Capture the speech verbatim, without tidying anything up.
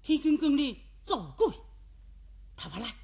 天公公里做鬼，他不来。